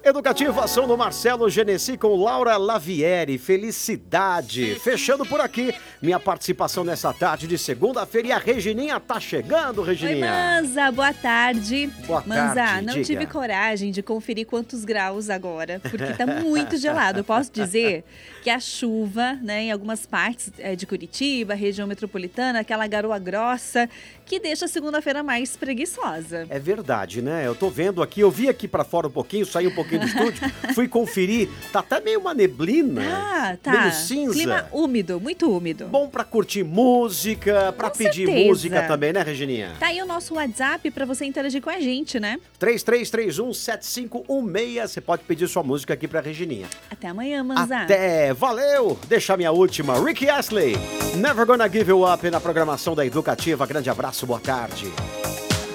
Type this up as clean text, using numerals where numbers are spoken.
Educativação do Marcelo Genesi com Laura Lavieri, felicidade. Fechando por aqui minha participação nessa tarde de segunda-feira e a Regininha tá chegando, Regininha. Oi, Manza, boa tarde. Boa Manza, tarde, não diga. tive coragem de conferir quantos graus agora, porque tá muito gelado. Eu posso dizer que a chuva, né, em algumas partes de Curitiba, região metropolitana, aquela garoa grossa, que deixa a segunda-feira mais preguiçosa. É verdade, né? Eu tô vendo aqui, eu vi aqui pra fora um pouquinho, saí um pouquinho do estúdio, fui conferir, tá até meio uma neblina, Tá. meio cinza. Clima úmido, muito úmido. Bom pra curtir música, pra Com pedir certeza. música também, né, Regininha? Tá aí o nosso WhatsApp pra você interagir com a gente, né? 33317516, você pode pedir sua música aqui pra Regininha. Até amanhã, Manza. Até, valeu! Deixa a minha última, Ricky Astley, Never Gonna Give You Up na programação da Educativa. Grande abraço, boa tarde.